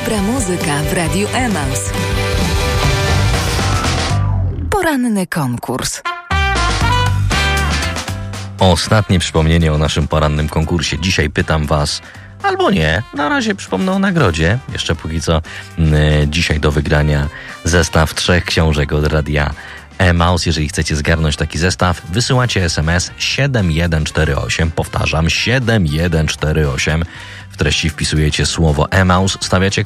Dobra muzyka w Radiu Emaus. Poranny konkurs. Ostatnie przypomnienie o naszym porannym konkursie. Dzisiaj pytam was, albo nie, na razie przypomnę o nagrodzie. Jeszcze póki co dzisiaj do wygrania zestaw 3 książek od Radia Emaus. Jeżeli chcecie zgarnąć taki zestaw, wysyłacie SMS 7148, powtarzam 7148. W treści wpisujecie słowo Emaus, stawiacie